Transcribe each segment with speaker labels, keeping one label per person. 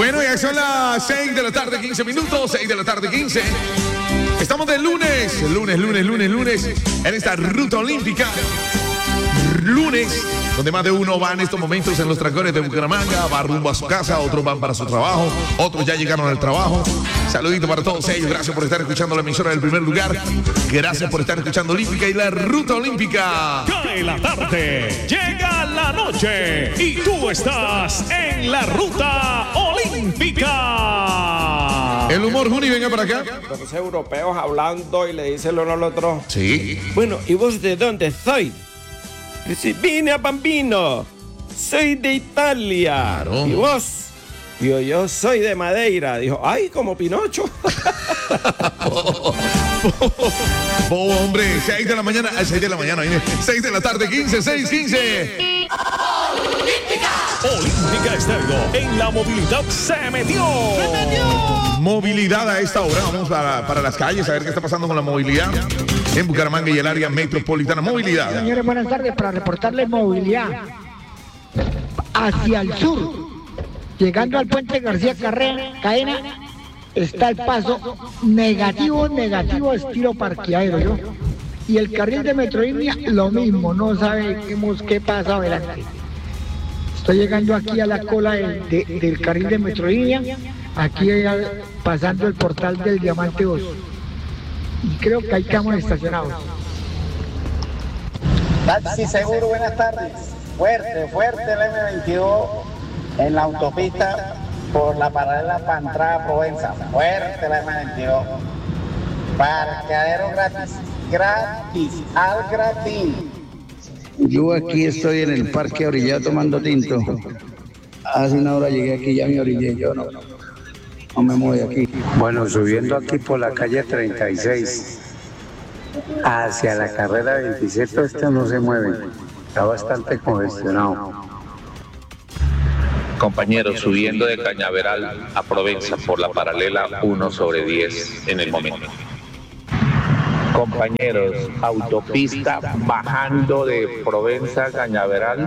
Speaker 1: Bueno, ya son las 6 de la tarde, 15 minutos, 6 de la tarde, 15. Estamos de lunes, en esta ruta olímpica. Lunes, donde más de uno va en estos momentos en los trancones de Bucaramanga, va rumbo a su casa, otros van para su trabajo, otros ya llegaron al trabajo. Saludito para todos ellos, gracias por estar escuchando la emisora del primer lugar, gracias por estar escuchando Olímpica y la Ruta Olímpica.
Speaker 2: Cae la tarde, llega la noche y tú estás en la Ruta Olímpica.
Speaker 1: El humor, Juni, venga para acá.
Speaker 3: Los europeos hablando y le dicen el uno al otro.
Speaker 1: Sí.
Speaker 3: Bueno, ¿y vos de dónde sois? Dice, vine a Bambino, soy de Italia.
Speaker 1: Claro.
Speaker 3: ¿Y vos? Digo, yo soy de Madeira. Dijo, ay, como Pinocho.
Speaker 1: Hombre, 6 de la mañana, 6 de la mañana, 6 de la tarde, 15, 6, 15.
Speaker 2: Olímpica Estéreo, en la movilidad se metió.
Speaker 1: Movilidad a esta hora, vamos para las calles a ver qué está pasando con la movilidad en Bucaramanga y el área metropolitana. Movilidad.
Speaker 4: Señores, buenas tardes. Para reportarles movilidad hacia el sur, llegando al puente García Cadena, está el paso negativo, estilo parqueadero, ¿yo? Y el carril de Metrolínea, lo mismo, no sabemos qué pasa adelante. Estoy llegando aquí a la cola del carril de Metrolínea, aquí pasando el portal del Diamante 2. Y creo que ahí estamos estacionados.
Speaker 5: Taxi Seguro, buenas tardes. Fuerte el M22 en la autopista por la paralela para entrar a Provenza. Fuerte el M22. Parqueadero gratis, al gratis.
Speaker 6: Yo aquí estoy en el parque orillado tomando tinto. Hace una hora llegué aquí, ya me orillé, yo no me muevo de aquí.
Speaker 7: Bueno, subiendo aquí por la calle 36 hacia la carrera 27, esto no se mueve, está bastante congestionado.
Speaker 8: Compañeros, subiendo de Cañaveral a Provenza por la paralela 1/10 en el momento. Compañeros, autopista bajando de Provenza a Cañaveral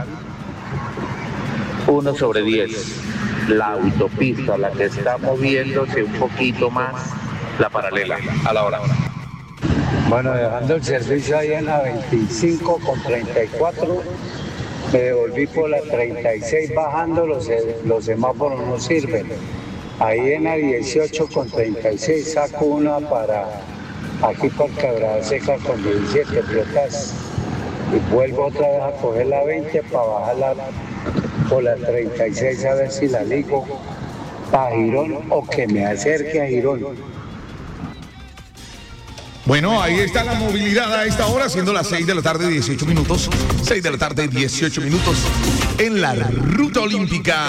Speaker 8: 1/10. La autopista, la que está moviéndose un poquito más, la paralela a la hora.
Speaker 7: Bueno, dejando el servicio ahí en la 25 con 34, me devolví por la 36 bajando, los semáforos no sirven. Ahí en la 18 con 36 saco una para aquí por Quebrada Seca con 17 flotas y vuelvo otra vez a coger la 20 para bajarla por la 36 a ver si la ligo a Girón o que me acerque a Girón.
Speaker 1: Bueno, ahí está la movilidad a esta hora, siendo las 6 de la tarde, 18 minutos. 6 de la tarde, 18 minutos en la Ruta Olímpica.